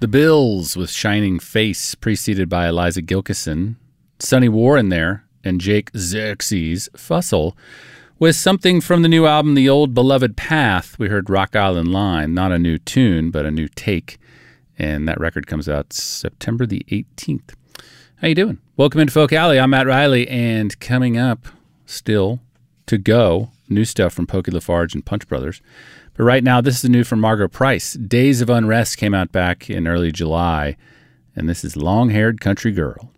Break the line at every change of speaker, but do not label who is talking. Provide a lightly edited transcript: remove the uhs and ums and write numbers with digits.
The Bills with Shining Face, preceded by Eliza Gilkison. Sonny Warren there, and Jake Xerxes Fussell with something from the new album, The Old Beloved Path. We heard Rock Island Line, not a new tune, but a new take. And that record comes out September the 18th. How you doing? Welcome into Folk Alley. I'm Matt Riley, and coming up still to go, new stuff from Pokey LaFarge and Punch Brothers. But right now, this is the new from Margo Price. Days of Unrest came out back in early July, and this is Long-Haired Country Girl.